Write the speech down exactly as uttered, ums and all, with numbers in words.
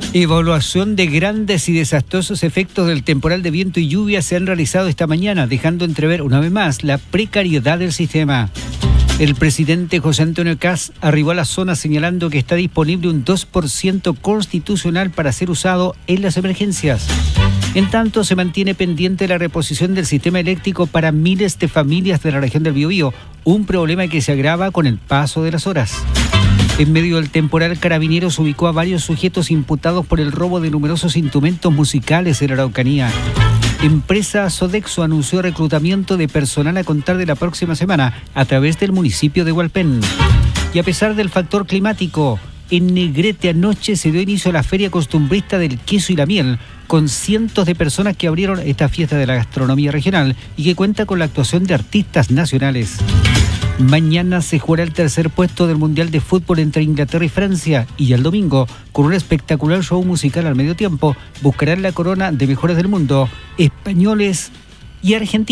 Evaluación de grandes y desastrosos efectos del temporal de viento y lluvia se han realizado esta mañana, dejando entrever una vez más la precariedad del sistema. El presidente José Antonio Kast arribó a la zona señalando que está disponible un dos por ciento constitucional para ser usado en las emergencias. En tanto, se mantiene pendiente la reposición del sistema eléctrico para miles de familias de la región del Biobío, un problema que se agrava con el paso de las horas. En medio del temporal, Carabineros ubicó a varios sujetos imputados por el robo de numerosos instrumentos musicales en la Araucanía. Empresa Sodexo anunció reclutamiento de personal a contar de la próxima semana a través del municipio de Hualpén. Y a pesar del factor climático, en Negrete anoche se dio inicio a la feria costumbrista del queso y la miel, con cientos de personas que abrieron esta fiesta de la gastronomía regional y que cuenta con la actuación de artistas nacionales. Mañana se jugará el tercer puesto del Mundial de Fútbol entre Inglaterra y Francia, y el domingo, con un espectacular show musical al medio tiempo, buscarán la corona de mejores del mundo, españoles y argentinos.